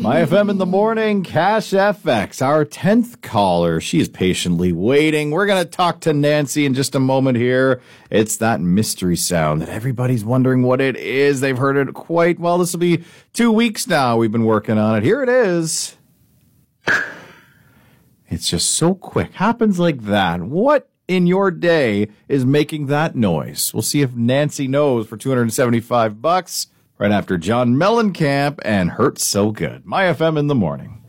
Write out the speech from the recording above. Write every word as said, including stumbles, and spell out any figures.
My F M in the morning, Cash F X, our tenth caller. She is patiently waiting. We're going to talk to Nancy in just a moment here. It's that mystery sound that everybody's wondering what it is. They've heard it quite well. This will be two weeks now we've been working on it. Here it is. It's just so quick. Happens like that. What in your day is making that noise? We'll see if Nancy knows for two hundred seventy-five bucks right after John Mellencamp and Hurt So Good. My F M in the morning.